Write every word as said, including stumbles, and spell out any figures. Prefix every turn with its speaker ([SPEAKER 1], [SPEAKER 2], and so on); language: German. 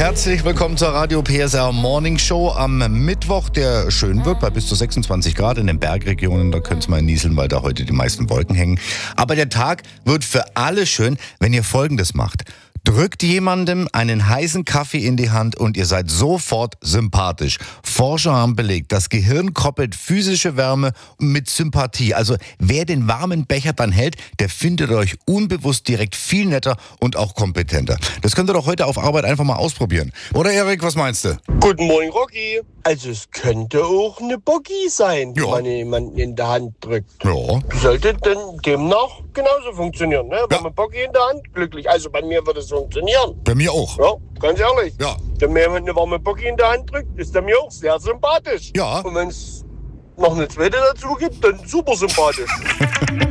[SPEAKER 1] Herzlich willkommen zur Radio P S R Morning Show am Mittwoch, der schön wird, bei bis zu sechsundzwanzig Grad in den Bergregionen. Da könnt ihr mal nieseln, weil da heute die meisten Wolken hängen. Aber der Tag wird für alle schön, wenn ihr Folgendes macht. Drückt jemandem einen heißen Kaffee in die Hand und ihr seid sofort sympathisch. Forscher haben belegt, das Gehirn koppelt physische Wärme mit Sympathie. Also wer den warmen Becher dann hält, der findet euch unbewusst direkt viel netter und auch kompetenter. Das könnt ihr doch heute auf Arbeit einfach mal ausprobieren. Oder Erik, was meinst du?
[SPEAKER 2] Guten Morgen, Rocky. Also es könnte auch eine Boggy sein, die
[SPEAKER 1] Ja.
[SPEAKER 2] man jemanden in der Hand drückt.
[SPEAKER 1] Ja.
[SPEAKER 2] Sollte dann demnach genauso funktionieren, ne?
[SPEAKER 1] Ja.
[SPEAKER 2] Warme Boggy in der Hand, glücklich. Also bei mir wird es funktionieren.
[SPEAKER 1] Bei mir auch.
[SPEAKER 2] Ja, ganz ehrlich.
[SPEAKER 1] Ja.
[SPEAKER 2] Wenn mir jemand eine warme Boggy in der Hand drückt, ist er mir auch sehr sympathisch.
[SPEAKER 1] Ja.
[SPEAKER 2] Und wenn es noch eine zweite dazu gibt, dann super sympathisch.